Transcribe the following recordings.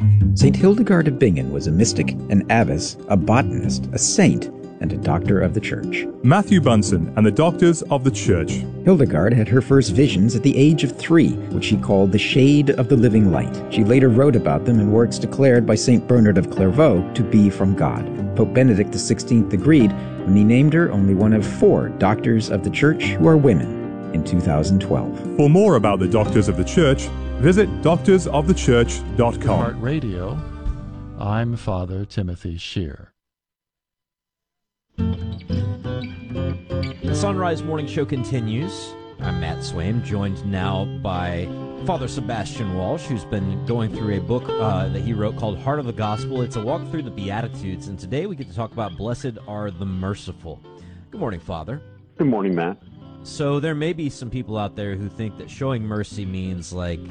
St. Hildegard of Bingen was a mystic, an abbess, a botanist, a saint, and a doctor of the Church. Matthew Bunson and the Doctors of the Church. Hildegard had her first visions at the age of 3, which she called the shade of the living light. She later wrote about them in works declared by St. Bernard of Clairvaux to be from God. Pope Benedict XVI agreed when he named her only one of 4 doctors of the Church who are women in 2012. For more about the Doctors of the Church, visit doctorsofthechurch.com. Heart Radio, I'm Father Timothy Shear. The Sunrise Morning Show continues. I'm Matt Swaim, joined now by Father Sebastian Walsh, who's been going through a book that he wrote called Heart of the Gospel. It's a walk through the Beatitudes, and today we get to talk about Blessed are the Merciful. Good morning, Father. Good morning, Matt. So there may be some people out there who think that showing mercy means like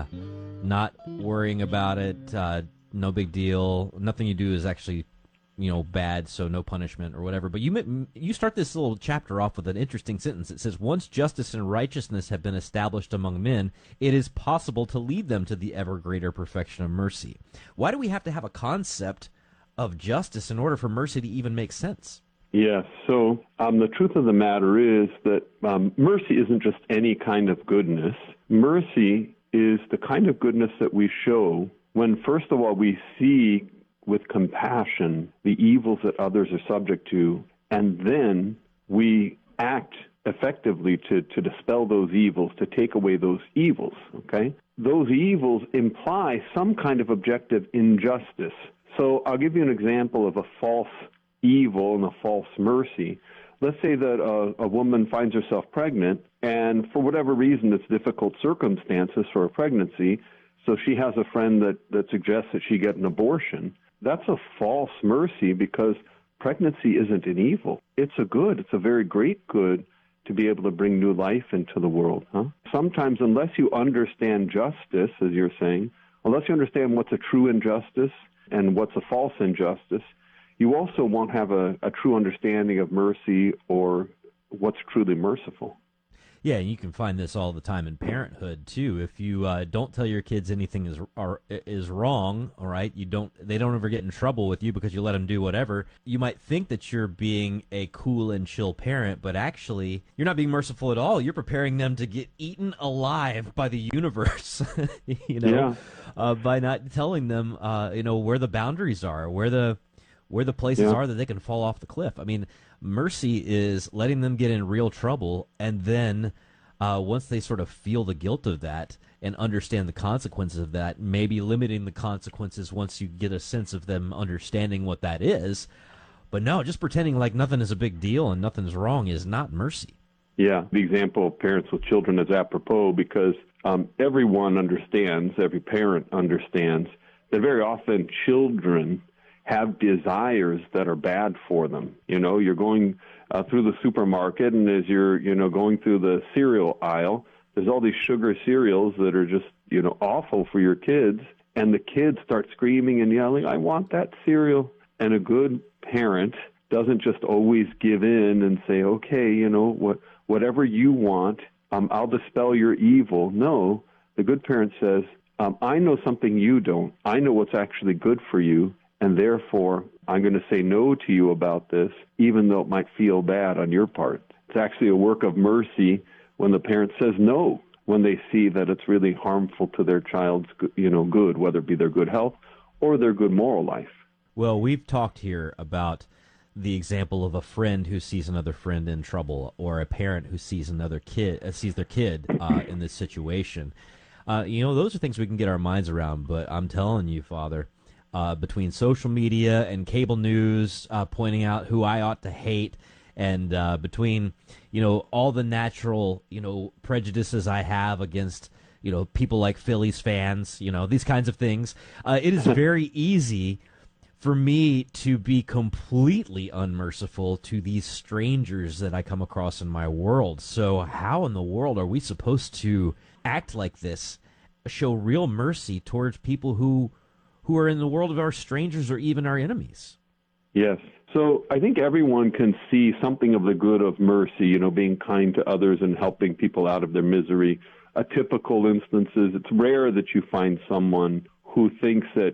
not worrying about it, no big deal, nothing you do is actually bad, so no punishment or whatever. But you start this little chapter off with an interesting sentence. It says, once justice and righteousness have been established among men, it is possible to lead them to the ever greater perfection of mercy. Why do we have to have a concept of justice in order for mercy to even make sense? Yes, so the truth of the matter is that mercy isn't just any kind of goodness. Mercy is the kind of goodness that we show when, first of all, we see with compassion the evils that others are subject to, and then we act effectively to dispel those evils, to take away those evils, okay? Those evils imply some kind of objective injustice. So I'll give you an example of a false evil and a false mercy. Let's say that a woman finds herself pregnant, and for whatever reason, it's difficult circumstances for a pregnancy, so she has a friend that suggests that she get an abortion. That's a false mercy because pregnancy isn't an evil. It's a good. It's a very great good to be able to bring new life into the world. Sometimes, unless you understand justice, as you're saying, unless you understand what's a true injustice and what's a false injustice, you also won't have a true understanding of mercy or what's truly merciful. Yeah, you can find this all the time in parenthood too. If you don't tell your kids anything is wrong, all right, they don't ever get in trouble with you because you let them do whatever. You might think that you're being a cool and chill parent, but actually you're not being merciful at all. You're preparing them to get eaten alive by the universe, by not telling them, where the boundaries are, where the places are that they can fall off the cliff. I mean, mercy is letting them get in real trouble, and then once they sort of feel the guilt of that and understand the consequences of that, maybe limiting the consequences once you get a sense of them understanding what that is. But no, just pretending like nothing is a big deal and nothing's wrong is not mercy. Yeah, the example of parents with children is apropos because everyone understands, every parent understands, that very often children have desires that are bad for them. You're going through the supermarket, and as you're, going through the cereal aisle, there's all these sugar cereals that are just, awful for your kids, and the kids start screaming and yelling, I want that cereal. And a good parent doesn't just always give in and say, okay, whatever you want, I'll dispel your evil. No, the good parent says, I know something you don't. I know what's actually good for you, and therefore, I'm going to say no to you about this, even though it might feel bad on your part. It's actually a work of mercy when the parent says no, when they see that it's really harmful to their child's, good, whether it be their good health or their good moral life. Well, we've talked here about the example of a friend who sees another friend in trouble, or a parent who sees their kid in this situation. Those are things we can get our minds around, but I'm telling you, Father, between social media and cable news pointing out who I ought to hate, and between all the natural prejudices I have against people like Phillies fans, these kinds of things, it is very easy for me to be completely unmerciful to these strangers that I come across in my world. So how in the world are we supposed to act like this, show real mercy towards people who are in the world of our strangers or even our enemies? Yes. So I think everyone can see something of the good of mercy, being kind to others and helping people out of their misery. A typical instance is it's rare that you find someone who thinks that